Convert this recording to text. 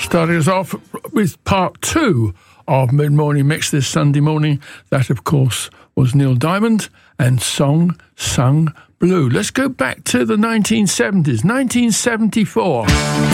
Starting us off with part 2 of Mid-Morning Mix this Sunday morning. That, of course, was Neil Diamond and Song Sung Blue. Let's go back to the 1970s, 1974.